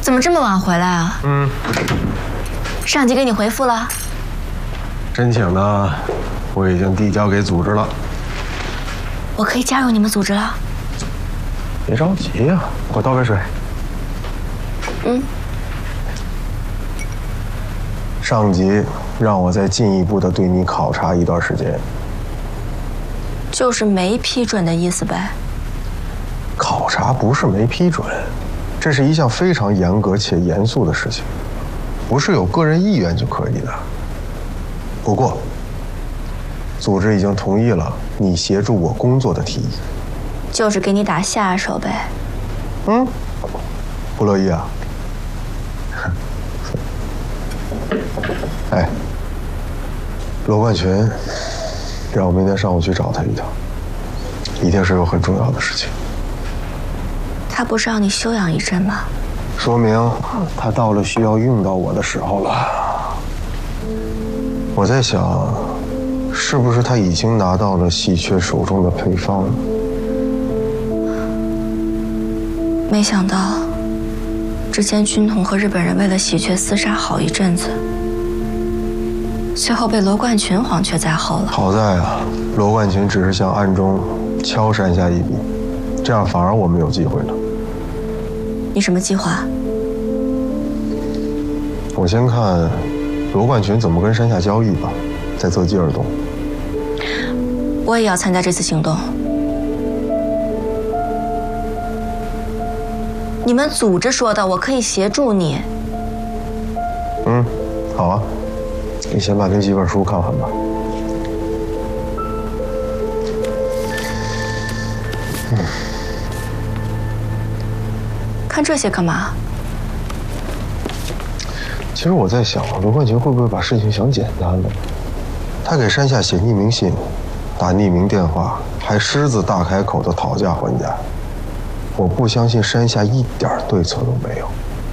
怎么这么晚回来啊？上级给你回复了？ 申请呢，我已经递交给组织了。 我可以加入你们组织了？ 别着急呀，给我倒杯水。上级让我再进一步的对你考察一段时间。 就是没批准的意思呗。 考察不是没批准，这是一项非常严格且严肃的事情，不是有个人意愿就可以的。不过，组织已经同意了你协助我工作的提议。 就是给你打下手呗。 不乐意啊？哎，罗冠群让我明天上午去找他一趟，一定是有很重要的事情。 他不是让你休养一阵吗？ 说明他到了需要用到我的时候了。我在想，是不是他已经拿到了喜鹊手中的配方了？ 没想到，之前军统和日本人为了喜鹊厮杀好一阵子，最后被罗冠群黄雀在后了。 好在啊，罗冠群只是想暗中敲山下一笔，这样反而我们有机会了。 你什么计划？ 我先看罗冠群怎么跟山下交易吧，再择机而动。 我也要参加这次行动。你们组织说的，我可以协助你。 好啊，你先把那几本书看完吧。 看这些干嘛？ 其实我在想，罗冠群会不会把事情想简单了？他给山下写匿名信，打匿名电话，还狮子大开口的讨价还价。我不相信山下一点对策都没有。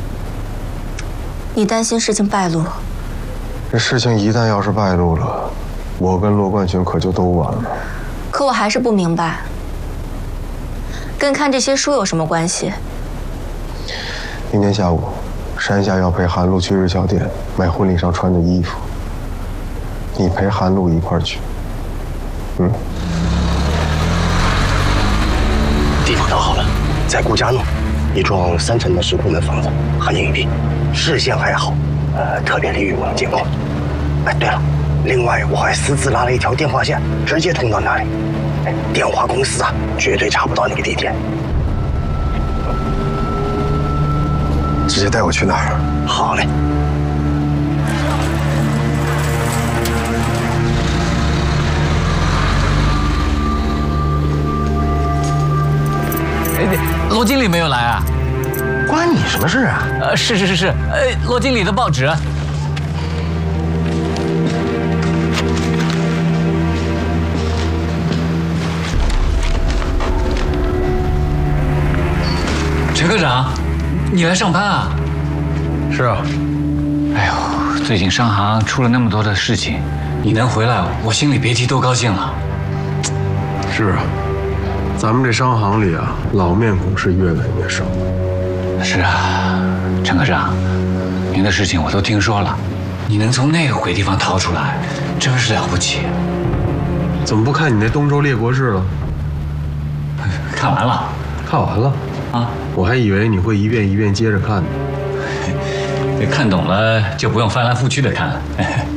你担心事情败露？ 这事情一旦要是败露了，我跟罗冠群可就都完了。 可我还是不明白，跟看这些书有什么关系？ 明天下午，山下要陪韩露去日销店买婚礼上穿的衣服，你陪韩露一块儿去。 地方找好了，在顾家弄一幢3层的石库门房子，很隐蔽，视线还好，特别利于我们监控。哎，对了，另外我还私自拉了一条电话线，直接通到那里。哎，电话公司啊，绝对查不到那个地点。 直接带我去那儿。 好嘞。 罗经理没有来啊？ 关你什么事啊？ 是，罗经理的报纸。陈科长，你来上班啊？ 是啊。 哎呦，最近商行出了那么多的事情，你能回来，我心里别提多高兴了。 是啊。咱们这商行里啊，老面孔是越来越少。 是啊，陈科长，您的事情我都听说了，你能从那个鬼地方逃出来，真是了不起。 怎么不看你那《东周列国志》了？ 看完了。 看完了啊？我还以为你会一遍一遍接着看呢。 看懂了就不用翻来覆去的看了。